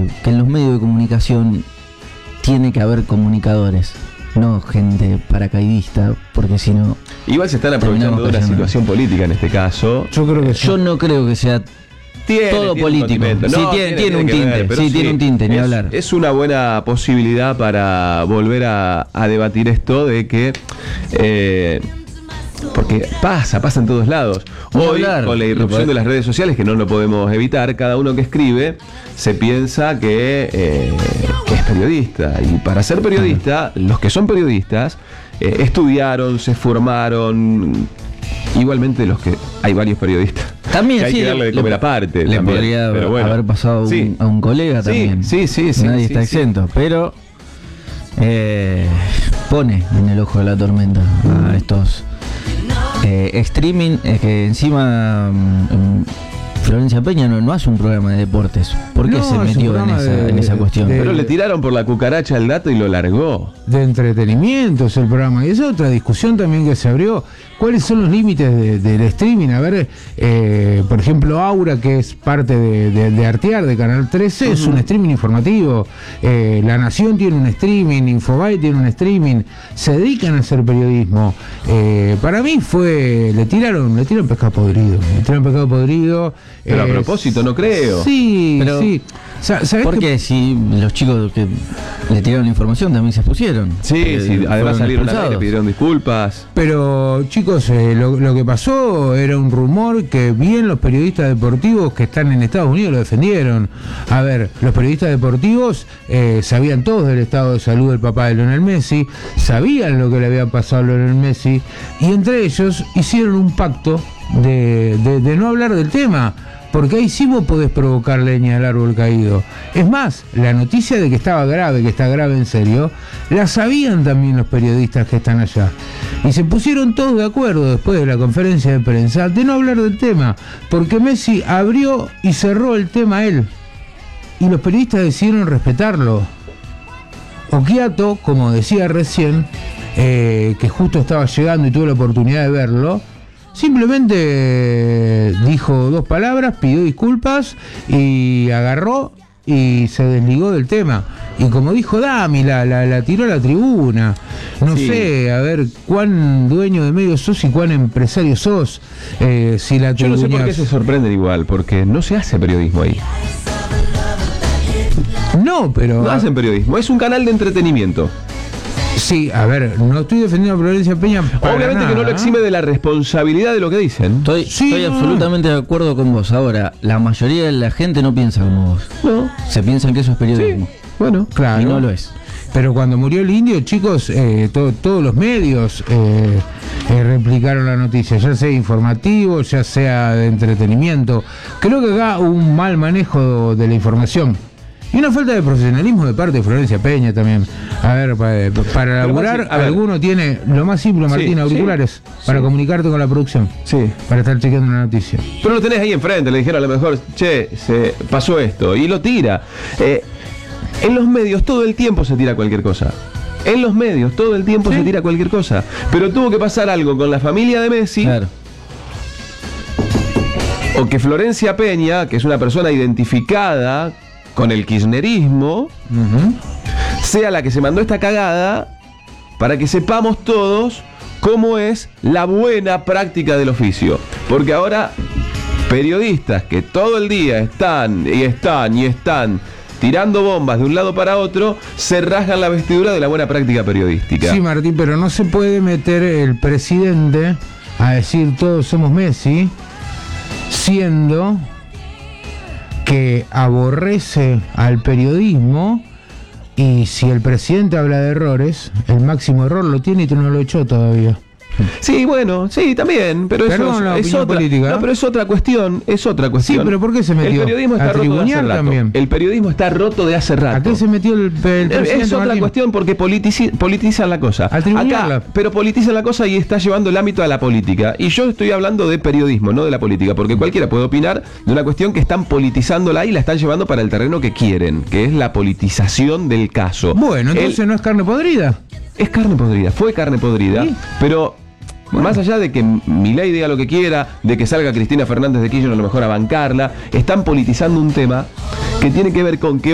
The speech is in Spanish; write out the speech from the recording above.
que en los medios de comunicación tiene que haber comunicadores, no gente paracaidista, porque si no... Igual se están aprovechando de una situación política en este caso. Yo no creo que sea todo político. No, tiene un tinte, tiene un tinte, ni hablar. Es una buena posibilidad para volver a debatir esto de que... porque pasa en todos lados. Hoy, con la irrupción de las redes sociales, que no lo podemos evitar, cada uno que escribe se piensa que es periodista. Y para ser periodista, los que son periodistas estudiaron, se formaron. Igualmente hay varios periodistas. También que hay que darle de comer aparte. Le podría haber pasado a un colega también. Sí. Nadie está exento. Pero pone en el ojo de la tormenta a estos streaming, que encima Florencia Peña no hace un programa de deportes. ¿Por qué se metió en esa cuestión? Pero le tiraron por la cucaracha el dato y lo largó. De entretenimiento es el programa. Y esa es otra discusión también que se abrió. ¿Cuáles son los límites del streaming? A ver, por ejemplo, Aura, que es parte de Artear, de Canal 13, es un streaming informativo. La Nación tiene un streaming, Infobae tiene un streaming. Se dedican a hacer periodismo. Para mí le tiraron pescado podrido. Pero a propósito, no creo. Sí, pero, sí. Porque si los chicos que le tiraron la información también se expusieron. Sí, además salieron a le pidieron disculpas. Pero chicos, lo que pasó era un rumor que bien los periodistas deportivos que están en Estados Unidos lo defendieron. A ver, los periodistas deportivos sabían todos del estado de salud del papá de Lionel Messi, sabían lo que le había pasado a Lionel Messi, y entre ellos hicieron un pacto de no hablar del tema, porque ahí sí vos podés provocar leña al árbol caído. Es más, la noticia de que está grave en serio, la sabían también los periodistas que están allá. Y se pusieron todos de acuerdo después de la conferencia de prensa de no hablar del tema, porque Messi abrió y cerró el tema él. Y los periodistas decidieron respetarlo. Occhiato, como decía recién, que justo estaba llegando y tuve la oportunidad de verlo, simplemente dijo 2 palabras, pidió disculpas y agarró y se desligó del tema. Y como dijo Dami, la tiró a la tribuna. No sé, a ver, cuán dueño de medios sos y cuán empresario sos. Si la Yo no sé por qué se sorprenden igual, porque no se hace periodismo ahí. No, pero... No hacen periodismo, es un canal de entretenimiento. Sí, a ver, no estoy defendiendo a Florencia Peña para obviamente nada, que no lo exime de la responsabilidad de lo que dicen. Estoy absolutamente de acuerdo con vos. Ahora, la mayoría de la gente no piensa como vos. No. Se piensan que eso es periodismo. Sí, bueno, claro. Y no lo es. Pero cuando murió el indio, chicos, todos los medios replicaron la noticia, ya sea informativo, ya sea de entretenimiento. Creo que acá hubo un mal manejo de la información. Y una falta de profesionalismo de parte de Florencia Peña también. A ver, para laburar, alguno tiene lo más simple, Martín, auriculares, para comunicarte con la producción. Sí. Para estar chequeando una noticia. Pero lo tenés ahí enfrente, le dijeron a lo mejor, che, se pasó esto, y lo tira. En los medios todo el tiempo se tira cualquier cosa. En los medios todo el tiempo se tira cualquier cosa. Pero tuvo que pasar algo con la familia de Messi. Claro. O que Florencia Peña, que es una persona identificada con el kirchnerismo, sea la que se mandó esta cagada para que sepamos todos cómo es la buena práctica del oficio. Porque ahora periodistas que todo el día están tirando bombas de un lado para otro, se rasgan la vestidura de la buena práctica periodística. Sí, Martín, pero no se puede meter el presidente a decir todos somos Messi, siendo que aborrece al periodismo, y si el presidente habla de errores, el máximo error lo tiene y tú no lo echó todavía. Sí, bueno, sí, también, pero Perdón, eso es otra política. No, pero es otra cuestión, Sí, pero ¿por qué se metió? El periodismo está roto de hace rato. También. El periodismo está roto de hace rato. ¿A qué se metió el presidente? Es otra cuestión porque politizan la cosa. Acá, pero politizan la cosa y está llevando el ámbito a la política. Y yo estoy hablando de periodismo, no de la política, porque cualquiera puede opinar de una cuestión que están politizándola y la están llevando para el terreno que quieren, que es la politización del caso. Bueno, entonces no es carne podrida. Es carne podrida, fue carne podrida, ¿sí? Pero bueno, más allá de que Milei diga lo que quiera, de que salga Cristina Fernández de Kirchner a lo mejor a bancarla, están politizando un tema que tiene que ver con que